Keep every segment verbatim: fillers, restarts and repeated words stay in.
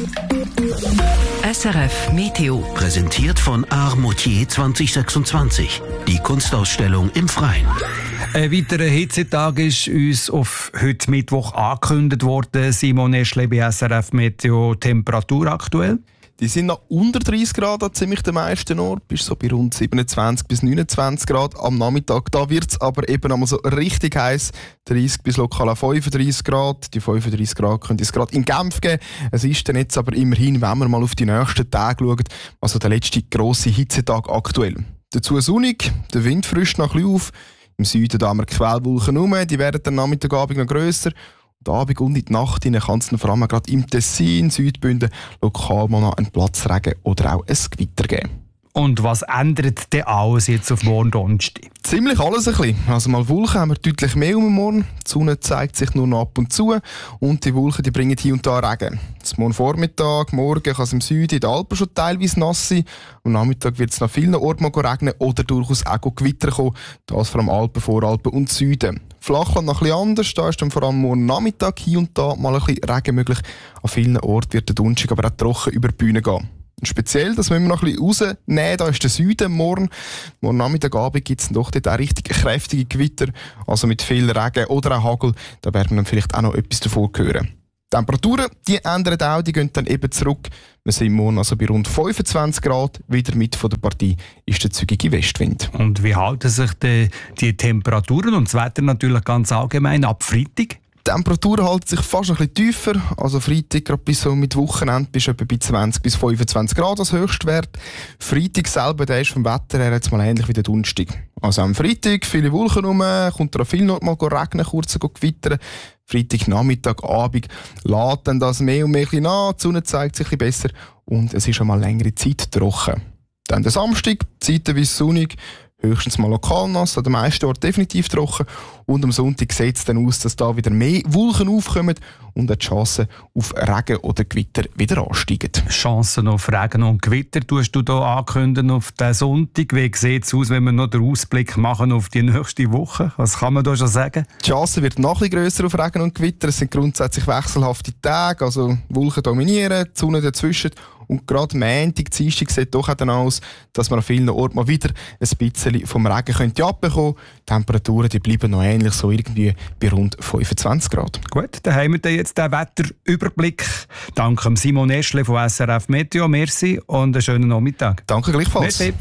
S R F Meteo. Präsentiert von Art Moutier zwanzig sechsundzwanzig. Die Kunstausstellung im Freien. Ein weiterer Hitzetag ist uns auf heute Mittwoch angekündigt worden. Simon Eschle bei S R F Meteo. Temperatur aktuell? Die sind noch unter dreißig Grad an ziemlich den meisten Orten, bis so bei rund siebenundzwanzig bis neunundzwanzig Grad am Nachmittag. Da wird es aber eben einmal so richtig heiß, dreißig bis lokal fünfunddreißig Grad. Die fünfunddreißig Grad könnte es gerade in Genf geben. Es ist dann jetzt aber immerhin, wenn wir mal auf die nächsten Tage schauen, also der letzte grosse Hitzetag aktuell. Dazu sonnig, der Wind frischt noch ein bisschen auf. Im Süden da haben wir Quellwolken rum, die werden dann Nachmittagabend noch grösser. Die Abend und in die Nacht kann es vor allem gerade im Tessin, Südbünden lokal mal noch einen Platzregen oder auch ein Gewitter geben. Und was ändert denn alles jetzt auf morgen Donnerstag? Ziemlich alles ein bisschen. Also mal Wolken haben wir deutlich mehr um morgen. Die Sonne zeigt sich nur noch ab und zu und die Wolken die bringen hier und da Regen. Zum morgen Vormittag, morgen kann es im Süden in den Alpen schon teilweise nass sein. Am Nachmittag wird es nach vielen Orten mal regnen oder durchaus auch Gewitter kommen. Das vor allem Alpen, Voralpen und Süden. Flachland noch ein bisschen anders, da ist dann vor allem morgen Nachmittag hier und da mal ein bisschen Regen möglich. An vielen Orten wird der Donnerstag aber auch trocken über die Bühne gehen. Und speziell, das müssen wir noch ein bisschen rausnehmen, da ist der Süden morgen. Morgen Nachmittagabend gibt es doch dort auch richtig kräftige Gewitter, also mit viel Regen oder auch Hagel. Da werden wir dann vielleicht auch noch etwas davon hören. Die Temperaturen, die ändern auch, die gehen dann eben zurück. Wir sind morgen also bei rund fünfundzwanzig Grad. Wieder mit von der Partie ist der zügige Westwind. Und wie halten sich die, die Temperaturen und das Wetter natürlich ganz allgemein ab Freitag? Die Temperatur hält sich fast ein bisschen tiefer. Also Freitag, gerade bis so mit Wochenende, bist du etwa bei zwanzig bis fünfundzwanzig Grad als Höchstwert. Freitag selber, der ist vom Wetter her jetzt mal ähnlich wie der Donnerstag. Also am Freitag viele Wolken rum, kommt da viel noch mal regnen, kurz gewittern. Freitag, Nachmittag, Abend lädt dann das mehr und mehr nach, die Sonne zeigt sich ein bisschen besser und es ist schon mal längere Zeit trocken. Dann der Samstag, zeitweise sonnig, höchstens mal lokal nass, an den meisten Orten definitiv trocken. Und am Sonntag sieht es dann aus, dass da wieder mehr Wolken aufkommen und die Chancen auf Regen oder Gewitter wieder ansteigen. Chancen auf Regen und Gewitter tust du hier ankündigen auf den Sonntag. Wie sieht es aus, wenn wir noch den Ausblick machen auf die nächste Woche? Was kann man da schon sagen? Die Chance wird noch ein bisschen grösser auf Regen und Gewitter. Es sind grundsätzlich wechselhafte Tage, also Wolken dominieren, die Sonne dazwischen. Und gerade Montag, Dienstag sieht doch auch dann aus, dass man an vielen Orten mal wieder ein bisschen vom Regen könnte abbekommen. Die Temperaturen die bleiben noch ähnlich, so irgendwie bei rund fünfundzwanzig Grad. Gut, dann haben wir jetzt den Wetterüberblick. Danke Simon Eschle von S R F Meteo. Merci und einen schönen Nachmittag. Danke gleichfalls. Merci.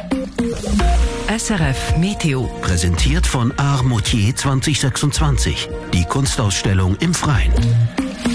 S R F Meteo. Präsentiert von Art Moutier zwanzig sechsundzwanzig. Die Kunstausstellung im Freien.